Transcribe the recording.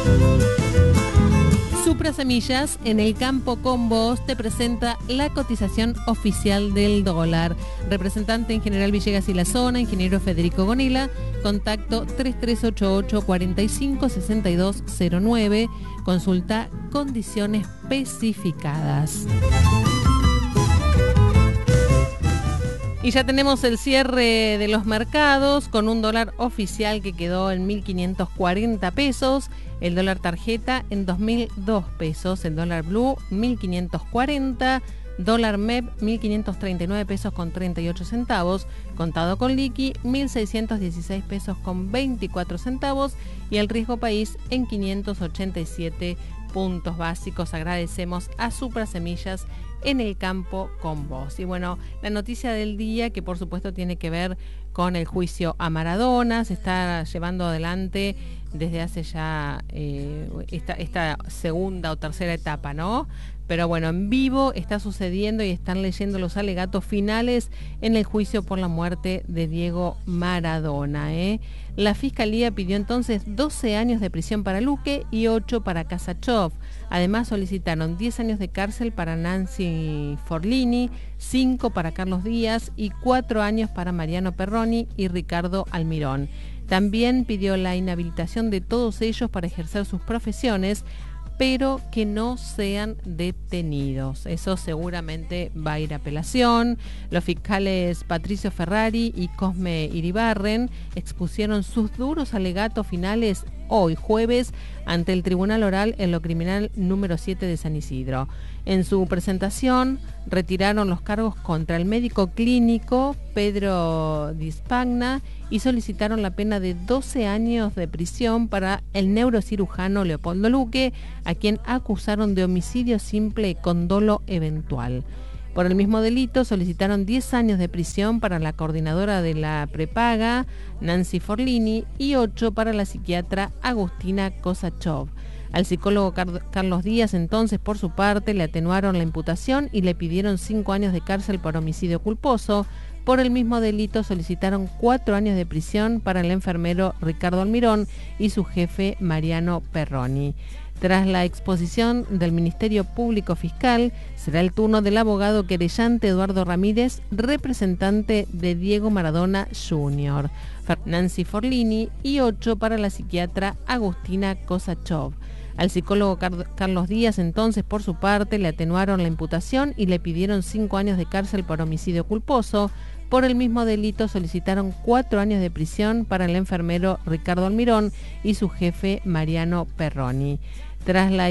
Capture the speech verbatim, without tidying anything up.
Supra Semillas, en el campo con vos, te presenta la cotización oficial del dólar. Representante en General Villegas y la zona, ingeniero Federico Gonila, contacto tres tres ocho ocho, cuatro cinco, seis dos cero nueve, consulta condiciones especificadas. Y ya tenemos el cierre de los mercados con un dólar oficial que quedó en mil quinientos cuarenta pesos, el dólar tarjeta en dos mil dos pesos, el dólar blue mil quinientos cuarenta, dólar M E P mil quinientos treinta y nueve pesos con treinta y ocho centavos, contado con liqui mil seiscientos dieciséis pesos con veinticuatro centavos y el riesgo país en quinientos ochenta y siete puntos básicos. Agradecemos a Supra Semillas en el campo con vos. Y bueno, la noticia del día, que por supuesto tiene que ver con el juicio a Maradona, se está llevando adelante desde hace ya eh, esta, esta segunda o tercera etapa, ¿no? Pero bueno, en vivo está sucediendo y están leyendo los alegatos finales en el juicio por la muerte de Diego Maradona, ¿eh? La Fiscalía pidió entonces doce años de prisión para Luque y ocho para Kasachov. Además solicitaron diez años de cárcel para Nancy Forlini, cinco para Carlos Díaz y cuatro años para Mariano Perroni y Ricardo Almirón. También pidió la inhabilitación de todos ellos para ejercer sus profesiones, pero que no sean detenidos. Eso seguramente va a ir a apelación. Los fiscales Patricio Ferrari y Cosme Iribarren expusieron sus duros alegatos finales hoy jueves ante el Tribunal Oral en lo Criminal número siete de San Isidro. En su presentación retiraron los cargos contra el médico clínico Pedro Dispagna y solicitaron la pena de doce años de prisión para el neurocirujano Leopoldo Luque, a quien acusaron de homicidio simple con dolo eventual. Por el mismo delito solicitaron diez años de prisión para la coordinadora de la prepaga, Nancy Forlini, y ocho para la psiquiatra Agustina Kosachov. Al psicólogo Car- Carlos Díaz, entonces, por su parte, le atenuaron la imputación y le pidieron cinco años de cárcel por homicidio culposo. Por el mismo delito solicitaron cuatro años de prisión para el enfermero Ricardo Almirón y su jefe Mariano Perroni. Tras la exposición del Ministerio Público Fiscal, será el turno del abogado querellante Eduardo Ramírez, representante de Diego Maradona junior, Nancy Forlini y ocho para la psiquiatra Agustina Kosachov. Al psicólogo Car- Carlos Díaz, entonces, por su parte, le atenuaron la imputación y le pidieron cinco años de cárcel por homicidio culposo. Por el mismo delito solicitaron cuatro años de prisión para el enfermero Ricardo Almirón y su jefe Mariano Perroni. Tras la